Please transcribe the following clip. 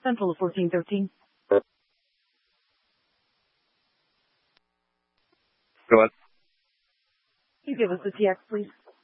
Central of 1413. Go ahead. Can you give us the TX, please?